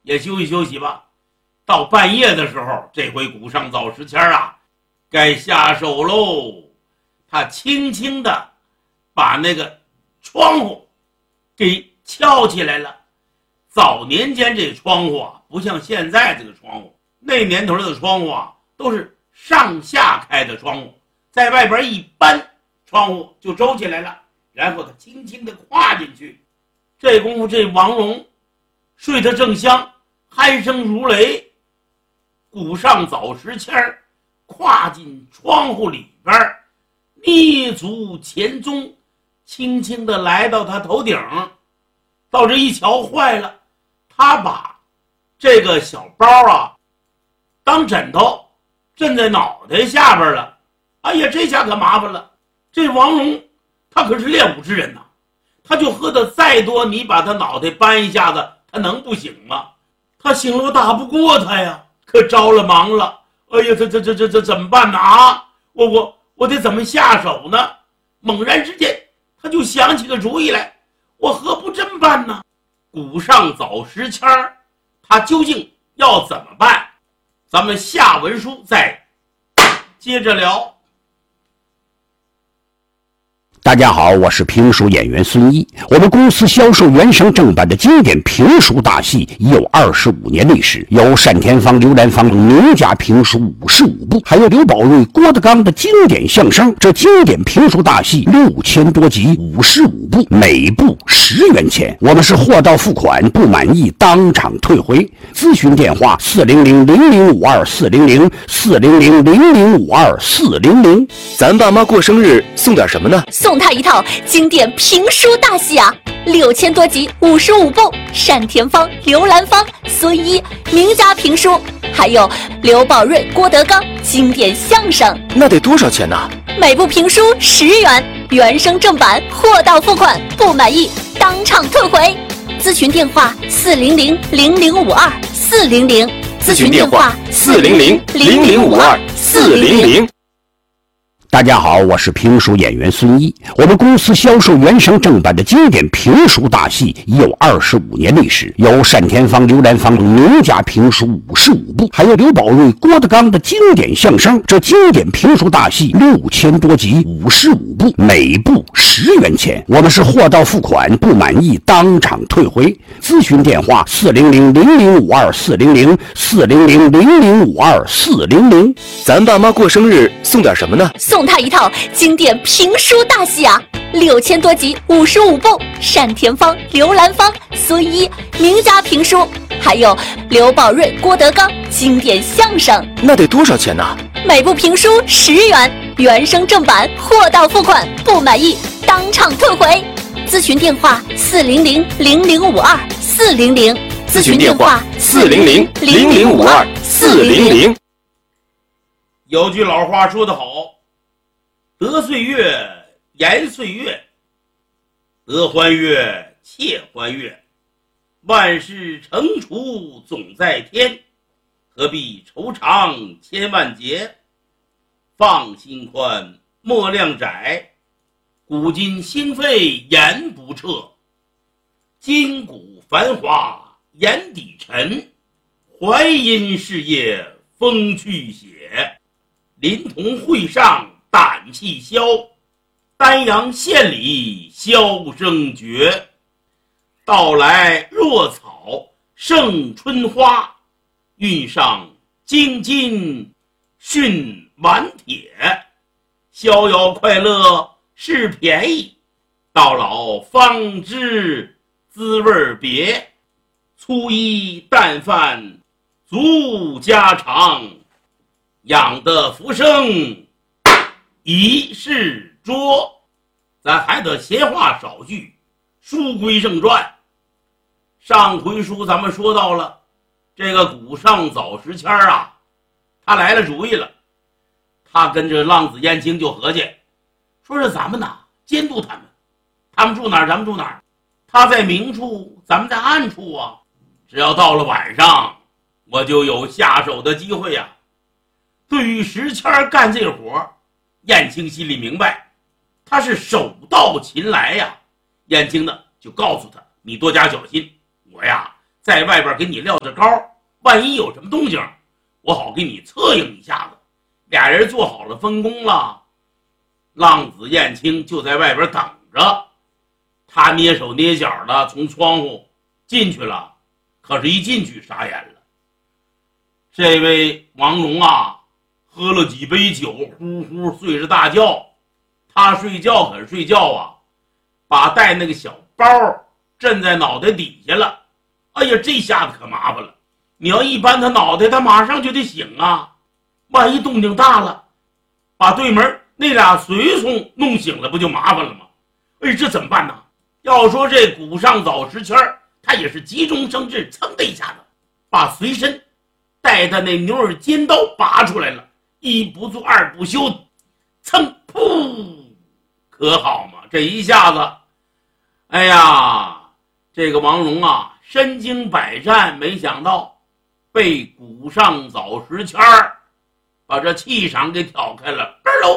也休息休息吧。到半夜的时候，这回古上早时迁啊，该下手喽。他轻轻地把那个窗户给敲起来了。早年间这窗户啊，不像现在这个窗户，那年头的窗户啊，都是上下开的窗户，在外边一搬，窗户就周起来了，然后他轻轻地跨进去。这功夫，这王戎睡得正香，鼾声如雷。古上早时迁跨进窗户里边，蹑足潜踪，轻轻地来到他头顶。到这一瞧，坏了，他把这个小包啊当枕头枕在脑袋下边了。哎呀，这下可麻烦了。这王戎他可是练武之人呐，他就喝得再多，你把他脑袋搬一下子，他能不醒吗？他醒了，我打不过他呀，可着了忙了。哎呀，这怎么办呢？啊，我得怎么下手呢？猛然之间，他就想起个主意来，我何不这么办呢？古上早时迁他究竟要怎么办？咱们下文书再接着聊。 大家好，我是评书演员孙一。我们公司销售原声正版的经典评书大戏已有25年历史，有单田芳、刘兰芳名家评书55部，还有刘宝瑞、郭德纲的经典相声。这经典评书大戏6000多集，55部，每部10元钱。我们是货到付款，不满意当场退回。咨询电话400-0052-400，400-0052-400。 咱爸妈过生日送点什么呢？ 送他一套经典评书大戏啊，6000多集，55部，单田芳、刘兰芳、孙一名家评书，还有刘宝瑞、郭德纲经典相声。 那得多少钱呢？ 每部评书10元，原声正版，货到付款，不满意当场退回。咨询电话400-0052-400， 咨询电话400-0052-400。 大家好，我是评书演员孙一。我们公司销售原声正版的经典评书大戏已有25年历史，有单田芳、刘兰芳名家评书55部，还有刘宝瑞、郭德纲的经典相声。这经典评书大戏6000多集，55部，每部10元钱。我们是货到付款，不满意当场退回。咨询电话400-0052-400，400-0052-400。 咱爸妈过生日送点什么呢？ 送他一套经典评书大戏啊，6000多集，55部，单田芳、刘兰芳、孙一名家评书，还有刘宝瑞、郭德纲经典相声。 那得多少钱呢？ 每部评书10元，原声正版，货到付款，不满意当场退回。咨询电话400-0052-400， 咨询电话400-0052-400。 有句老话说得好，得岁月延岁月，得欢悦且欢悦，万事成处总在天，何必愁肠千万结？放心宽，莫量窄，古今兴废言不彻，今古繁华眼底沉，淮阴事业风去写，临潼会上胆气消，丹阳县里箫声绝。到来若草胜春花，运上京津训顽铁。逍遥快乐是便宜，到老方知滋味别。粗衣淡饭足家常，养得福生一世桌。咱还得闲话少叙，书归正传。上回书咱们说到了，这个古上早时迁啊，他来了主意了。他跟着浪子燕青就合计，说是咱们呐监督他们，他们住哪儿咱们住哪儿，他在明处咱们在暗处啊，只要到了晚上我就有下手的机会呀。对于时迁干这活，燕青心里明白，他是手到擒来呀。燕青呢就告诉他，你多加小心，我呀在外边给你撂着高，万一有什么动静，我好给你策应一下子。俩人做好了分工了，浪子燕青就在外边等着。他蹑手蹑脚的从窗户进去了，可是一进去傻眼了。这位王荣啊，喝了几杯酒，呼呼睡着大觉。他睡觉可是睡觉啊，把带那个小包震在脑袋底下了。哎呀，这下子可麻烦了。你要一般他脑袋，他马上就得醒啊。万一动静大了，把对门那俩随从弄醒了，不就麻烦了吗？哎，这怎么办呢？要说这古上早时迁，他也是急中生智，噌的一下子把随身带的那牛耳尖刀拔出来了，一不做二不休，噌噗，可好嘛？这一下子，哎呀，这个王荣啊，身经百战，没想到被古上早时迁把这气场给挑开了，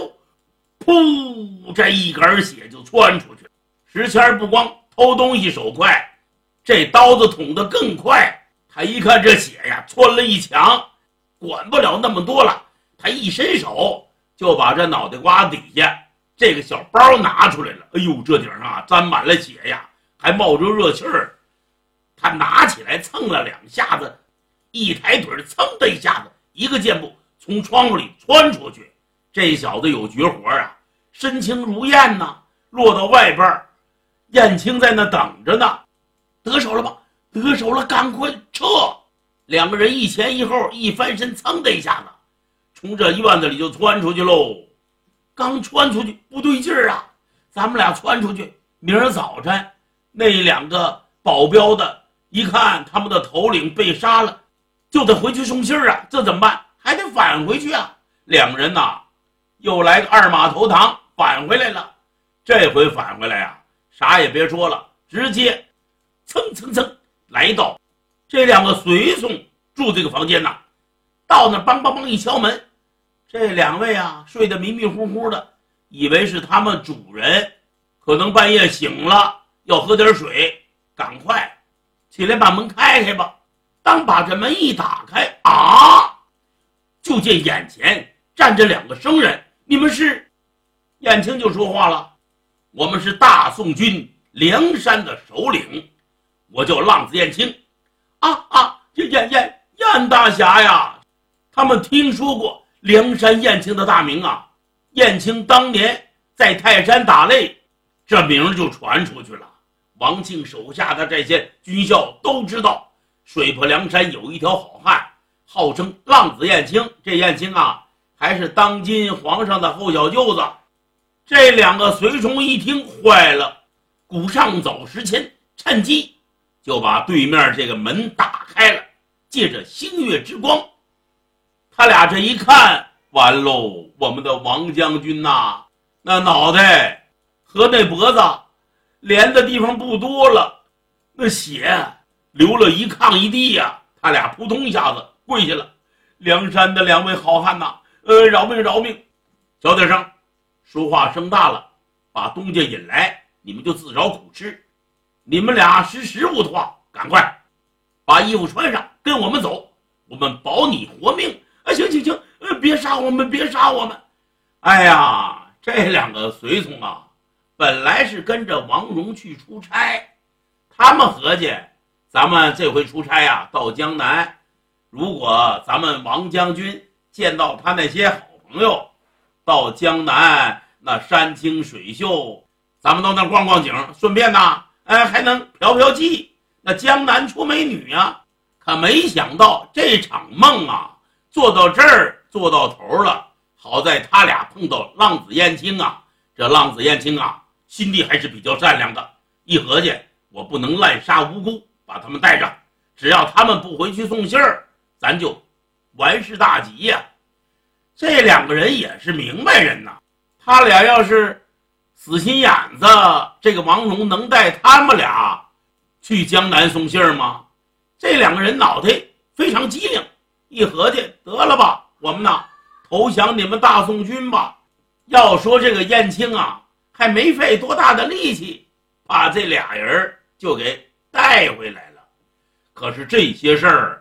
噗，这一根血就窜出去了。石谦不光偷东西手快，这刀子捅得更快。他一看这血呀，窜了一墙，管不了那么多了，他一伸手就把这脑袋瓜底下这个小包拿出来了。哎呦，这顶上啊沾满了血呀，还冒着热气儿。他拿起来蹭了两下子，一抬腿噌的一下子，一个箭步从窗户里窜出去。这小子有绝活啊，身轻如燕呐，落到外边，燕青在那等着呢。得手了吧？得手了，赶快撤！两个人一前一后，一翻身，噌的一下子从这院子里就窜出去喽。刚窜出去不对劲儿啊，咱们俩窜出去，明儿早晨那两个保镖的一看他们的头领被杀了，就得回去送信儿啊，这怎么办？还得返回去啊。两人呐又来个二马投堂，返回来了。这回返回来啊，啥也别说了，直接蹭来到这两个随从住这个房间呐。到那梆梆梆一敲门，这两位啊睡得迷迷糊糊的，以为是他们主人，可能半夜醒了要喝点水，赶快起来把门开开吧。当把这门一打开啊，就见眼前站着两个生人。你们是？燕青就说话了，我们是大宋军梁山的首领，我叫浪子燕青。这燕大侠呀，他们听说过梁山燕青的大名啊。燕青当年在泰山打擂，这名就传出去了。王庆手下的这些军校都知道，水泊梁山有一条好汉，号称浪子燕青。这燕青啊，还是当今皇上的后小舅子。这两个随从一听坏了，古上早时迁，趁机就把对面这个门打开了，借着星月之光，他俩这一看，完喽，我们的王将军呐，那脑袋和那脖子连的地方不多了，那血流了一炕一地呀。他俩扑通一下子跪下了，梁山的两位好汉呐，饶命饶命！小点声，说话声大了，把东家引来，你们就自找苦吃。你们俩识时务的话，赶快把衣服穿上，跟我们走，我们保你活命。行，别杀我们，别杀我们！哎呀，这两个随从啊，本来是跟着王荣去出差，他们合计，咱们这回出差啊，到江南，如果咱们王将军见到他那些好朋友，到江南那山清水秀，咱们到那逛逛景，顺便呢，还能嫖嫖妓，那江南出美女啊。可没想到这场梦啊，做到这儿做到头了。好在他俩碰到浪子燕青啊，这浪子燕青啊，心地还是比较善良的。一合计，我不能滥杀无辜，把他们带着，只要他们不回去送信儿，咱就完事大吉呀。这两个人也是明白人呐，他俩要是死心眼子，这个王荣能带他们俩去江南送信儿吗？这两个人脑袋非常机灵，一合计，得了吧，我们呢投降你们大宋军吧。要说这个燕青啊，还没费多大的力气，把这俩人就给带回来了。 可是这些事儿